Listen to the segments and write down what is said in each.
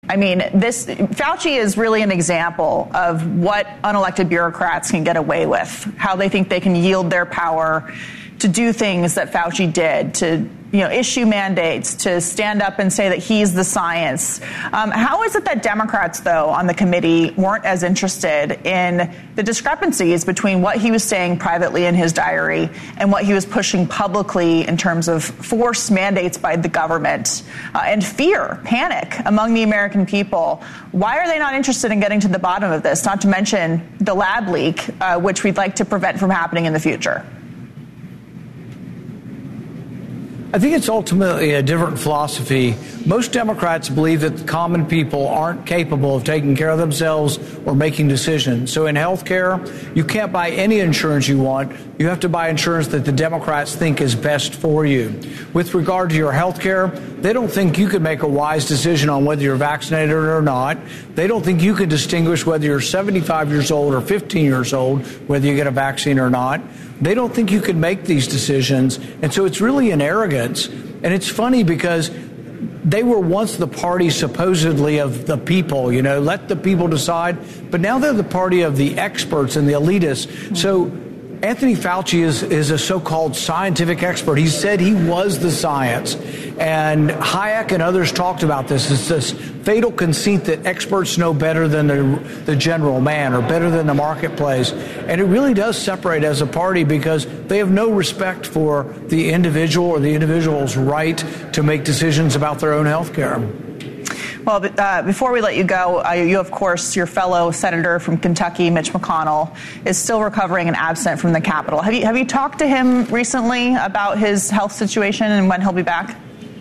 I mean, Fauci is really an example of what unelected bureaucrats can get away with, how they think they can yield their power to do things that Fauci did, to issue mandates, to stand up and say that he's the science. How is it that Democrats, though, on the committee weren't as interested in the discrepancies between what he was saying privately in his diary and what he was pushing publicly in terms of forced mandates by the government and fear, panic among the American people? Why are they not interested in getting to the bottom of this, not to mention the lab leak, which we'd like to prevent from happening in the future? I think it's ultimately a different philosophy. Most Democrats believe that the common people aren't capable of taking care of themselves or making decisions. So in health care, you can't buy any insurance you want. You have to buy insurance that the Democrats think is best for you. With regard to your health care, they don't think you can make a wise decision on whether you're vaccinated or not. They don't think you can distinguish whether you're 75 years old or 15 years old, whether you get a vaccine or not. They don't think you can make these decisions. And so it's really an arrogance. And it's funny because they were once the party supposedly of the people, let the people decide. But now they're the party of the experts and the elitists. So Anthony Fauci is a so-called scientific expert. He said he was the science. And Hayek and others talked about this. It's this fatal conceit that experts know better than the general man or better than the marketplace. And it really does separate as a party because they have no respect for the individual or the individual's right to make decisions about their own health care. Well, before we let you go, you, of course, your fellow senator from Kentucky, Mitch McConnell, is still recovering and absent from the Capitol. Have you talked to him recently about his health situation and when he'll be back?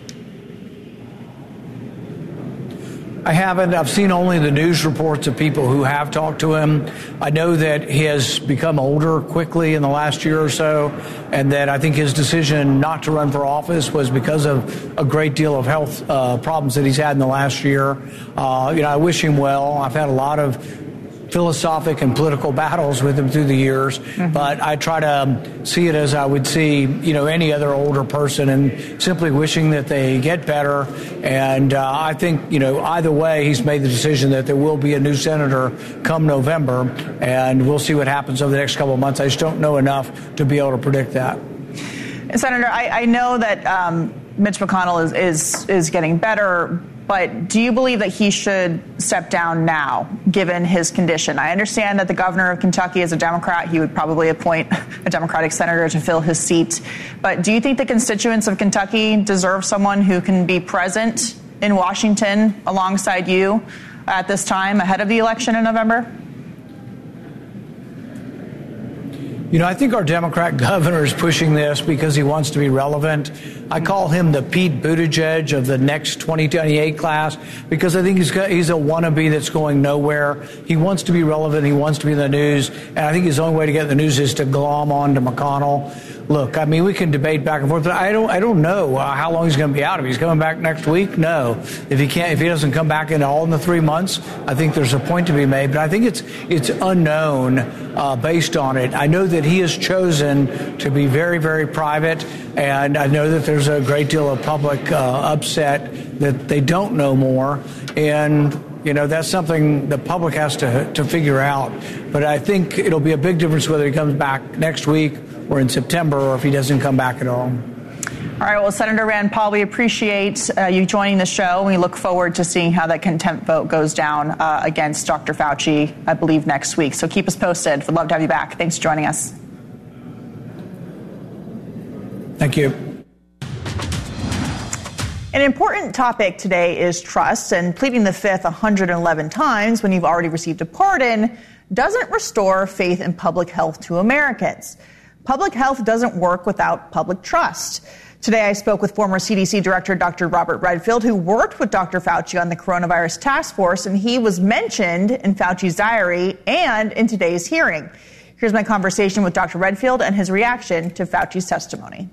I haven't. I've seen only the news reports of people who have talked to him. I know that he has become older quickly in the last year or so, and that I think his decision not to run for office was because of a great deal of health problems that he's had in the last year. I wish him well. I've had a lot of philosophic and political battles with him through the years, but I try to see it as I would see, any other older person, and simply wishing that they get better. And I think, either way, he's made the decision that there will be a new senator come November, and we'll see what happens over the next couple of months. I just don't know enough to be able to predict that. Senator, I know that Mitch McConnell is getting better, but do you believe that he should step down now, given his condition? I understand that the governor of Kentucky is a Democrat. He would probably appoint a Democratic senator to fill his seat. But do you think the constituents of Kentucky deserve someone who can be present in Washington alongside you at this time ahead of the election in November? I think our Democrat governor is pushing this because he wants to be relevant. I call him the Pete Buttigieg of the next 2028 class because I think he's a wannabe that's going nowhere. He wants to be relevant. He wants to be in the news. And I think his only way to get in the news is to glom on to McConnell. Look, we can debate back and forth, but I don't know how long he's going to be out. If he's coming back next week, no. If he doesn't come back in the 3 months, I think there's a point to be made. But I think it's unknown based on it. I know that he has chosen to be very, very private, and I know that there's a great deal of public upset that they don't know more, and that's something the public has to figure out. But I think it'll be a big difference whether he comes back next week or in September, or if he doesn't come back at all. All right. Well, Senator Rand Paul, we appreciate you joining the show. We look forward to seeing how that contempt vote goes down against Dr. Fauci, I believe, next week. So keep us posted. We'd love to have you back. Thanks for joining us. Thank you. An important topic today is trust, and pleading the fifth 111 times when you've already received a pardon doesn't restore faith in public health to Americans. Public health doesn't work without public trust. Today, I spoke with former CDC Director Dr. Robert Redfield, who worked with Dr. Fauci on the coronavirus task force, and he was mentioned in Fauci's diary and in today's hearing. Here's my conversation with Dr. Redfield and his reaction to Fauci's testimony.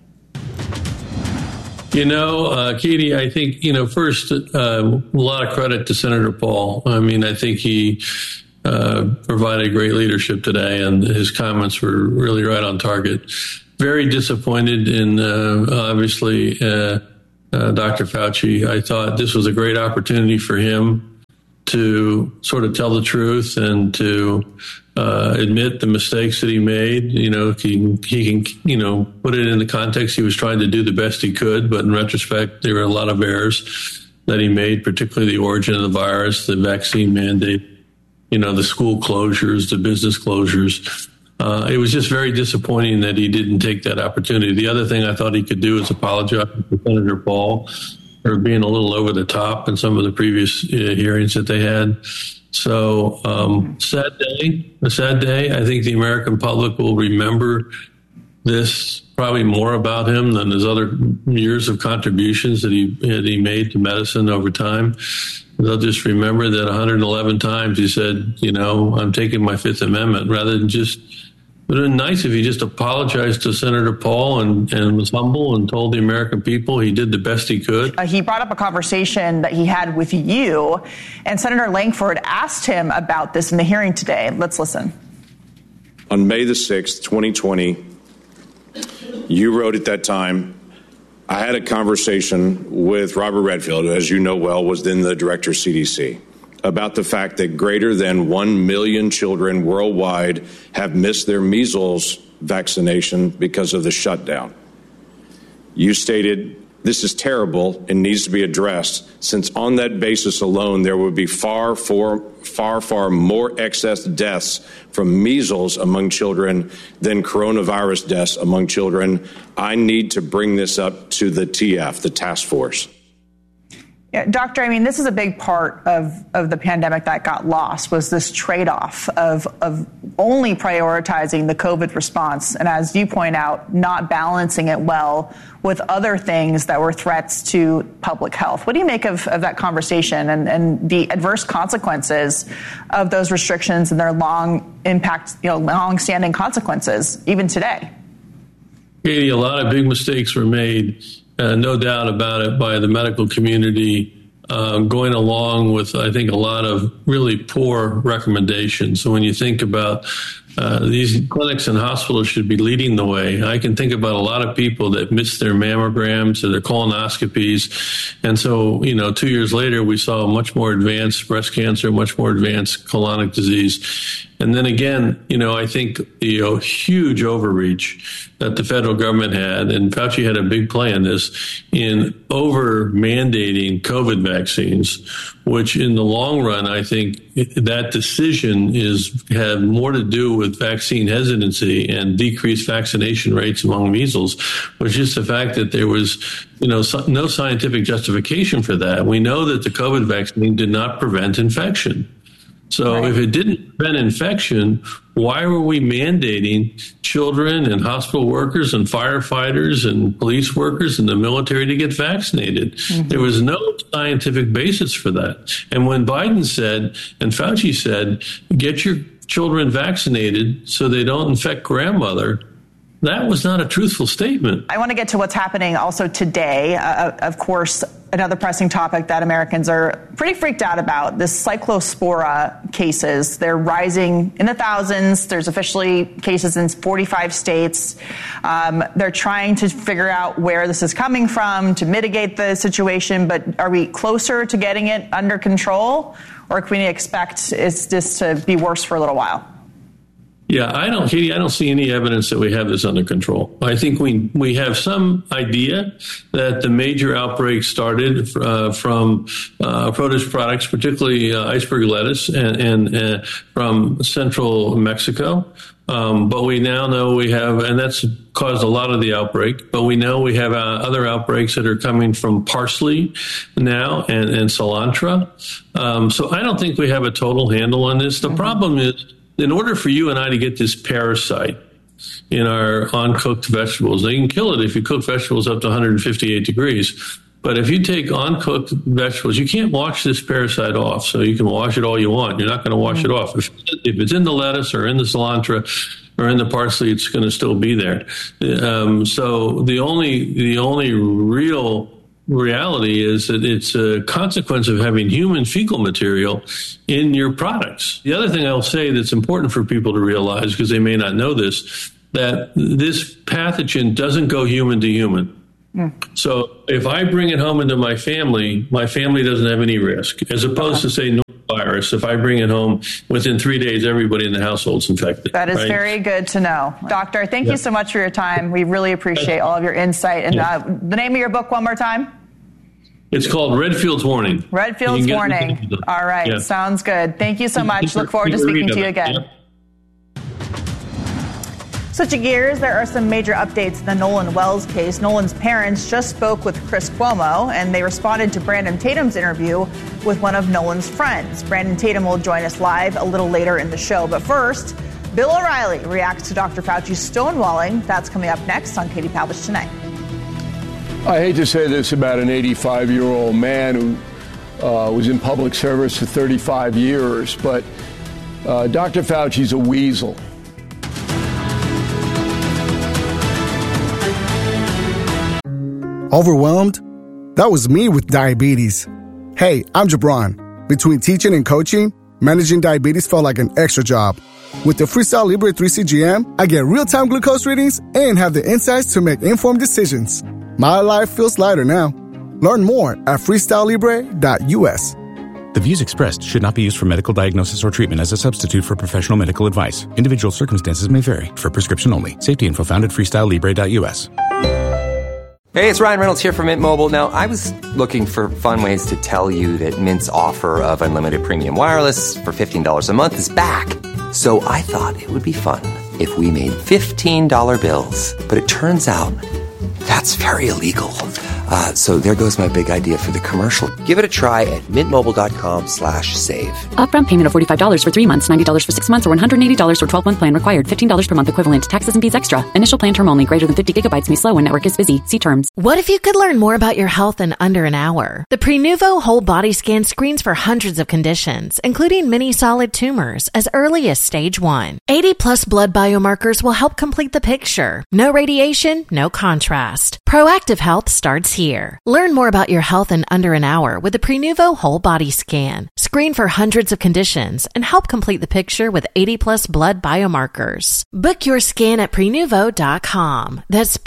Katie, I think, first, a lot of credit to Senator Paul. I think he provided great leadership today, and his comments were really right on target. Very disappointed in, obviously, Dr. Fauci. I thought this was a great opportunity for him to sort of tell the truth and to admit the mistakes that he made. You know, he can, you know, put it in the context. He was trying to do the best he could, but in retrospect, there were a lot of errors that he made, particularly the origin of the virus, the vaccine mandate, you know, the school closures, the business closures. It was just very disappointing that he didn't take that opportunity. The other thing I thought he could do is apologize to Senator Paul for being a little over the top in some of the previous hearings that they had. So a sad day. I think the American public will remember this probably more about him than his other years of contributions that he made to medicine over time. They'll just remember that 111 times he said, you know, I'm taking my Fifth Amendment, rather than just, it would have been nice if he just apologized to Senator Paul and was humble and told the American people he did the best he could. He brought up a conversation that he had with you, and Senator Lankford asked him about this in the hearing today. Let's listen. On May the 6th, 2020, you wrote at that time, I had a conversation with Robert Redfield, who, as you know well, was then the director of CDC, about the fact that greater than 1 million children worldwide have missed their measles vaccination because of the shutdown. You stated, this is terrible and needs to be addressed, since on that basis alone, there would be far more excess deaths from measles among children than coronavirus deaths among children. I need to bring this up to the TF, the task force. Yeah, Doctor, I mean, this is a big part of the pandemic that got lost, was this trade-off of only prioritizing the COVID response, and as you point out, not balancing it well with other things that were threats to public health. What do you make of that conversation and the adverse consequences of those restrictions and their long-standing consequences, even today? Katie, a lot of big mistakes were made. No doubt about it, by the medical community, going along with, I think, a lot of really poor recommendations. So when you think about these clinics and hospitals should be leading the way. I can think about a lot of people that missed their mammograms or their colonoscopies. And so, 2 years later, we saw much more advanced breast cancer, much more advanced colonic disease. And then again, I think the huge overreach that the federal government had, and Fauci had a big play in this, in over mandating COVID vaccines, which in the long run, I think that decision had more to do with vaccine hesitancy and decreased vaccination rates among measles, was just the fact that there was, no scientific justification for that. We know that the COVID vaccine did not prevent infection. So if it didn't prevent infection, why were we mandating children and hospital workers and firefighters and police workers and the military to get vaccinated? Mm-hmm. There was no scientific basis for that. And when Biden said, and Fauci said, get your children vaccinated so they don't infect grandmother, that was not a truthful statement. I want to get to what's happening also today. Of course, another pressing topic that Americans are pretty freaked out about, this cyclospora cases. They're rising in the thousands. There's officially cases in 45 states. They're trying to figure out where this is coming from to mitigate the situation. But are we closer to getting it under control, or can we expect this to be worse for a little while? Yeah, Katie, I don't see any evidence that we have this under control. I think we have some idea that the major outbreaks started from produce products, particularly iceberg lettuce, and from central Mexico. But we now know we have, and that's caused a lot of the outbreak, but we know we have other outbreaks that are coming from parsley now and cilantro. So I don't think we have a total handle on this. The problem is, in order for you and I to get this parasite in our uncooked vegetables, they can kill it if you cook vegetables up to 158 degrees. But if you take uncooked vegetables, you can't wash this parasite off. So you can wash it all you want. You're not going to wash it off. If it's in the lettuce or in the cilantro or in the parsley, it's going to still be there. So the only real reality is that it's a consequence of having human fecal material in your products. The other thing I'll say that's important for people to realize, because they may not know this, that this pathogen doesn't go human to human. So if I bring it home into my family doesn't have any risk, as opposed to, say, virus. If I bring it home, within 3 days, everybody in the household's infected. That is very good to know. Doctor, thank you so much for your time. We really appreciate all of your insight. And the name of your book one more time? It's called Redfield's Warning. Redfield's Warning. All right. Yeah. Sounds good. Thank you so much. Look forward to speaking to you again. Yeah. Switching gears, there are some major updates in the Nolan Wells case. Nolan's parents just spoke with Chris Cuomo, and they responded to Brandon Tatum's interview with one of Nolan's friends. Brandon Tatum will join us live a little later in the show. But first, Bill O'Reilly reacts to Dr. Fauci's stonewalling. That's coming up next on Katie Pavlich Tonight. I hate to say this about an 85-year-old man who was in public service for 35 years, but Dr. Fauci's a weasel. Overwhelmed? That was me with diabetes. Hey, I'm Jabron. Between teaching and coaching, managing diabetes felt like an extra job. With the Freestyle Libre 3 CGM, I get real-time glucose readings and have the insights to make informed decisions. My life feels lighter now. Learn more at freestylelibre.us. The views expressed should not be used for medical diagnosis or treatment as a substitute for professional medical advice. Individual circumstances may vary. For prescription only. Safety info found at freestylelibre.us. Hey, it's Ryan Reynolds here from Mint Mobile. Now, I was looking for fun ways to tell you that Mint's offer of unlimited premium wireless for $15 a month is back. So I thought it would be fun if we made $15 bills. But it turns out that's very illegal. So there goes my big idea for the commercial. Give it a try at mintmobile.com/save. Upfront payment of $45 for 3 months, $90 for 6 months, or $180 for 12-month plan required. $15 per month equivalent. Taxes and fees extra. Initial plan term only. Greater than 50 gigabytes may slow when network is busy. See terms. What if you could learn more about your health in under an hour? The Prenuvo Whole Body Scan screens for hundreds of conditions, including many solid tumors, as early as stage 1. 80-plus blood biomarkers will help complete the picture. No radiation, no contrast. Proactive health starts here. Learn more about your health in under an hour with the Prenuvo Whole Body Scan. Screen for hundreds of conditions and help complete the picture with 80-plus blood biomarkers. Book your scan at Prenuvo.com. That's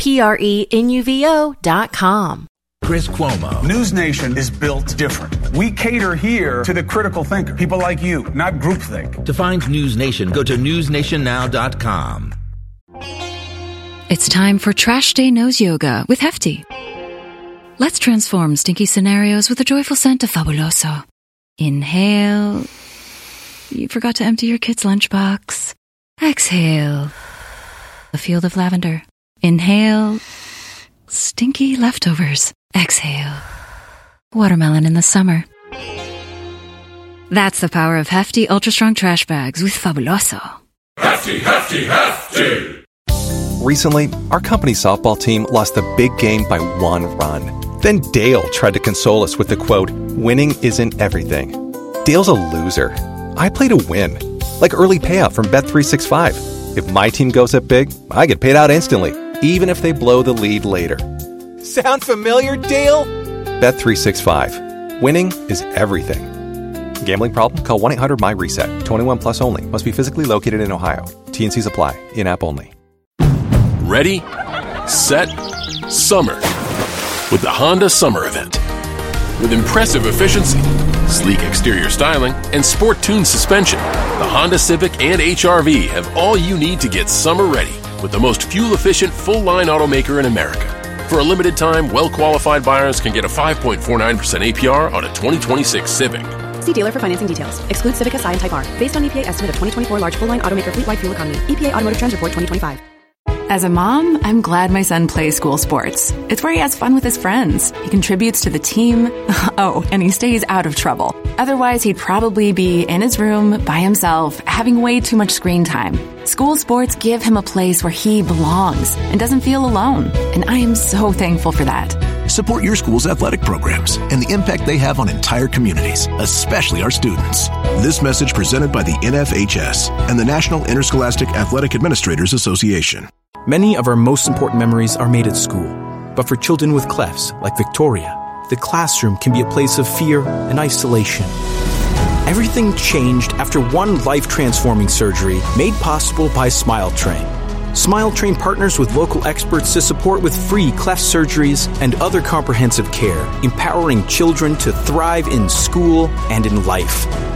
Prenuvo.com. Chris Cuomo. News Nation is built different. We cater here to the critical thinker, people like you, not groupthink. To find News Nation, go to newsnationnow.com. It's time for Trash Day Nose Yoga with Hefty. Let's transform stinky scenarios with a joyful scent of Fabuloso. Inhale. You forgot to empty your kid's lunchbox. Exhale. A field of lavender. Inhale. Stinky leftovers. Exhale. Watermelon in the summer. That's the power of Hefty Ultra Strong Trash Bags with Fabuloso. Hefty, Hefty, Hefty! Recently, our company's softball team lost the big game by 1 run. Then Dale tried to console us with the quote, "Winning isn't everything." Dale's a loser. I play to win. Like early payout from Bet365. If my team goes up big, I get paid out instantly, even if they blow the lead later. Sound familiar, Dale? Bet365. Winning is everything. Gambling problem? Call 1-800-MY-RESET. 21 plus only. Must be physically located in Ohio. T&Cs apply. In-app only. Ready, set, summer. With the Honda Summer Event. With impressive efficiency, sleek exterior styling, and sport-tuned suspension, the Honda Civic and HR-V have all you need to get summer ready with the most fuel-efficient full-line automaker in America. For a limited time, well-qualified buyers can get a 5.49% APR on a 2026 Civic. See dealer for financing details. Exclude Civic Si and Type R. Based on EPA estimate of 2024 large full-line automaker fleet-wide fuel economy. EPA Automotive Trends Report 2025. As a mom, I'm glad my son plays school sports. It's where he has fun with his friends. He contributes to the team. Oh, and he stays out of trouble. Otherwise, he'd probably be in his room by himself, having way too much screen time. School sports give him a place where he belongs and doesn't feel alone. And I am so thankful for that. Support your school's athletic programs and the impact they have on entire communities, especially our students. This message presented by the NFHS and the National Interscholastic Athletic Administrators Association. Many of our most important memories are made at school. But for children with clefs, like Victoria, the classroom can be a place of fear and isolation. Everything changed after one life-transforming surgery made possible by SmileTrain. SmileTrain partners with local experts to support with free cleft surgeries and other comprehensive care, empowering children to thrive in school and in life.